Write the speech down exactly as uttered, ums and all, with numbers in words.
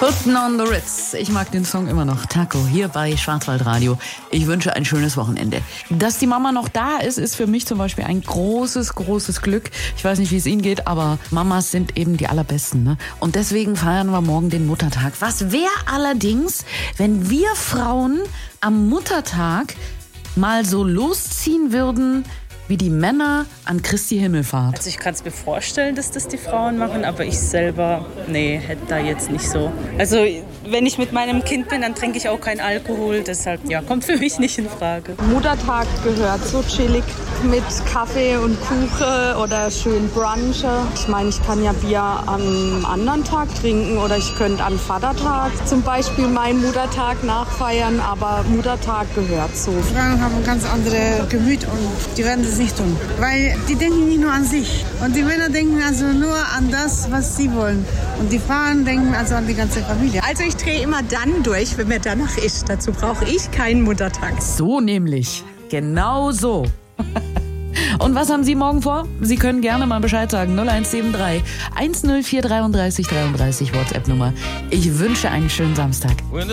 Putting on the Ritz. Ich mag den Song immer noch. Taco, hier bei Schwarzwaldradio. Ich wünsche ein schönes Wochenende. Dass die Mama noch da ist, ist für mich zum Beispiel ein großes, großes Glück. Ich weiß nicht, wie es Ihnen geht, aber Mamas sind eben die allerbesten, ne? Und deswegen feiern wir morgen den Muttertag. Was wäre allerdings, wenn wir Frauen am Muttertag mal so losziehen würden, wie die Männer an Christi Himmelfahrt? Also ich kann es mir vorstellen, dass das die Frauen machen, aber ich selber, nee, hätte da jetzt nicht so. Also wenn ich mit meinem Kind bin, dann trinke ich auch keinen Alkohol, deshalb ja, kommt für mich nicht in Frage. Muttertag gehört so chillig mit Kaffee und Kuchen oder schön Brunchen. Ich meine, ich kann ja Bier am anderen Tag trinken oder ich könnte an Vatertag zum Beispiel meinen Muttertag nachfeiern, aber Muttertag gehört so. Frauen haben ein ganz anderes Gemüt und die werden das nicht tun, weil die denken nicht nur an sich und die Männer denken also nur an das, was sie wollen und die Frauen denken also an die ganze Familie. Also ich drehe immer dann durch, wenn mir danach ist. Dazu brauche ich keinen Muttertag. So nämlich, genau so. Und was haben Sie morgen vor? Sie können gerne mal Bescheid sagen. null eins sieben drei eins null vier dreiunddreißig dreiunddreißig WhatsApp-Nummer. Ich wünsche einen schönen Samstag.